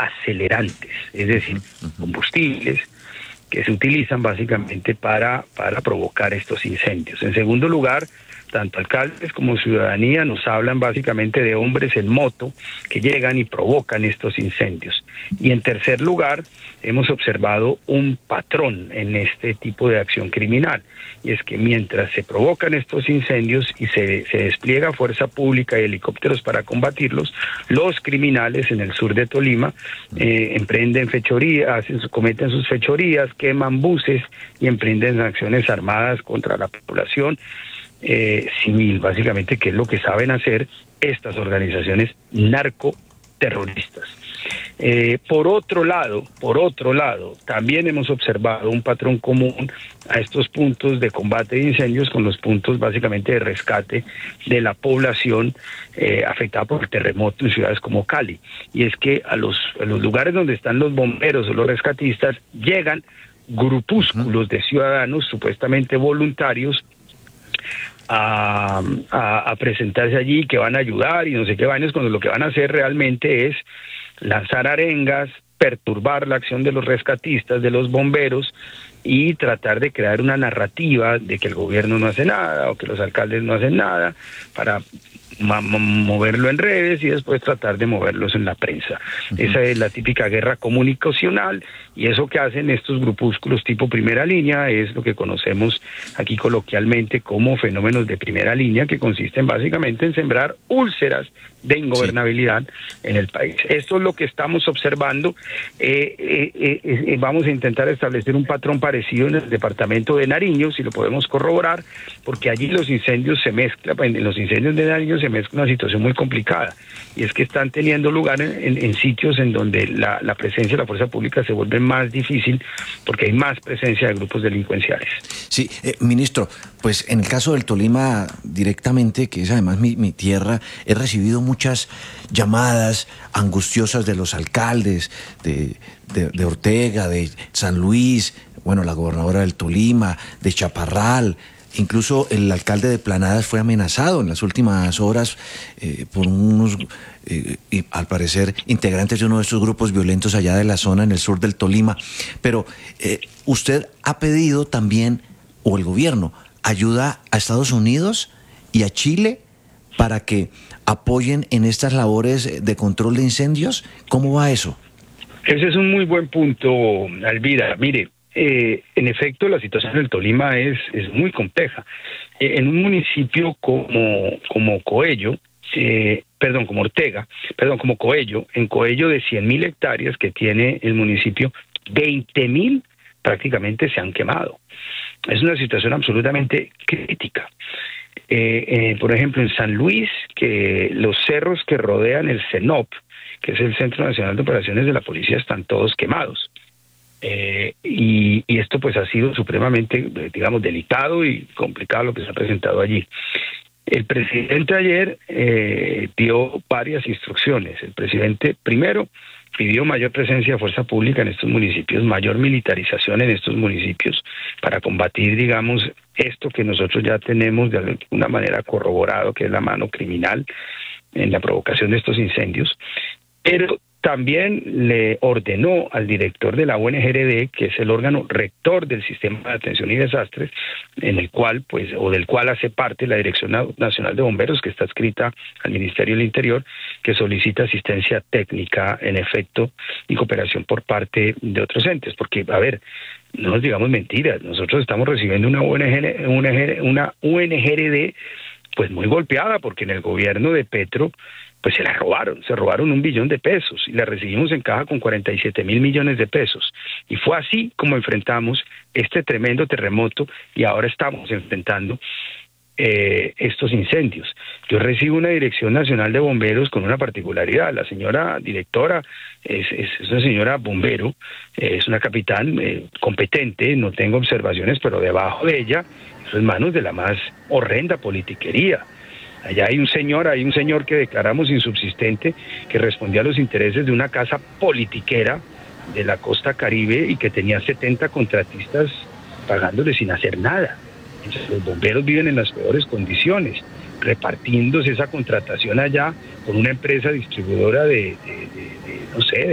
acelerantes, es decir, combustibles que se utilizan básicamente para provocar estos incendios. En segundo lugar, tanto alcaldes como ciudadanía nos hablan básicamente de hombres en moto que llegan y provocan estos incendios. Y en tercer lugar, hemos observado un patrón en este tipo de acción criminal, y es que mientras se provocan estos incendios y se despliega fuerza pública y helicópteros para combatirlos, los criminales en el sur de Tolima emprenden fechorías, cometen sus fechorías, queman buses y emprenden acciones armadas contra la población civil, básicamente, que es lo que saben hacer estas organizaciones narcoterroristas. Por otro lado, también hemos observado un patrón común a estos puntos de combate de incendios con los puntos básicamente de rescate de la población afectada por el terremoto en ciudades como Cali. Y es que a los lugares donde están los bomberos o los rescatistas llegan grupúsculos de ciudadanos supuestamente voluntarios a presentarse allí, que van a ayudar y no sé qué vainas, cuando lo que van a hacer realmente es lanzar arengas, perturbar la acción de los rescatistas, de los bomberos, y tratar de crear una narrativa de que el gobierno no hace nada o que los alcaldes no hacen nada para moverlo en redes y después tratar de moverlos en la prensa. Esa es la típica guerra comunicacional, y eso que hacen estos grupúsculos tipo primera línea es lo que conocemos aquí coloquialmente como fenómenos de primera línea, que consisten básicamente en sembrar úlceras de ingobernabilidad en el país. Esto es lo que estamos observando. Vamos a intentar establecer un patrón parecido en el departamento de Nariño, si lo podemos corroborar, porque allí los incendios se mezclan, en los incendios de Nariño se mezcla una situación muy complicada, y es que están teniendo lugar en sitios en donde la presencia de la fuerza pública se vuelve más difícil porque hay más presencia de grupos delincuenciales. Sí, ministro, pues en el caso del Tolima directamente, que es además mi tierra, he recibido muchas llamadas angustiosas de los alcaldes de Ortega, de San Luis, bueno, la gobernadora del Tolima, de Chaparral. Incluso el alcalde de Planadas fue amenazado en las últimas horas por unos, al parecer, integrantes de uno de estos grupos violentos allá de la zona en el sur del Tolima. Pero usted ha pedido también, o el gobierno, ayuda a Estados Unidos y a Chile para que apoyen en estas labores de control de incendios. ¿Cómo va eso? Ese es un muy buen punto, Alvira. Mire, en efecto, la situación del Tolima es muy compleja. En un municipio como Coello, como Ortega, como Coello, en Coello de 100.000 hectáreas que tiene el municipio, 20.000 prácticamente se han quemado. Es una situación absolutamente crítica. Por ejemplo, en San Luis, que los cerros que rodean el CENOP, que es el Centro Nacional de Operaciones de la Policía, están todos quemados. Y esto pues ha sido supremamente, digamos, delicado y complicado lo que se ha presentado allí. El presidente ayer dio varias instrucciones. El presidente primero pidió mayor presencia de fuerza pública en estos municipios, mayor militarización en estos municipios para combatir, digamos, esto que nosotros ya tenemos de alguna manera corroborado, que es la mano criminal en la provocación de estos incendios. Pero también le ordenó al director de la UNGRD, que es el órgano rector del Sistema de Atención y Desastres, en el cual, pues, o del cual hace parte la Dirección Nacional de Bomberos, que está adscrita al Ministerio del Interior, que solicita asistencia técnica, en efecto, y cooperación por parte de otros entes. Porque, a ver, no nos digamos mentiras, nosotros estamos recibiendo una UNGRD pues muy golpeada, porque en el gobierno de Petro pues se robaron $1 billón y la recibimos en caja con 47.000 millones de pesos. Y fue así como enfrentamos este tremendo terremoto, y ahora estamos enfrentando estos incendios. Yo recibo una Dirección Nacional de Bomberos con una particularidad. La señora directora es una señora bombero, es una capitán competente, no tengo observaciones, pero debajo de ella, en sus manos, de la más horrenda politiquería. Allá hay un señor que declaramos insubsistente, que respondía a los intereses de una casa politiquera de la costa Caribe y que tenía 70 contratistas pagándole sin hacer nada. Entonces, los bomberos viven en las peores condiciones, repartiéndose esa contratación allá con una empresa distribuidora de no sé,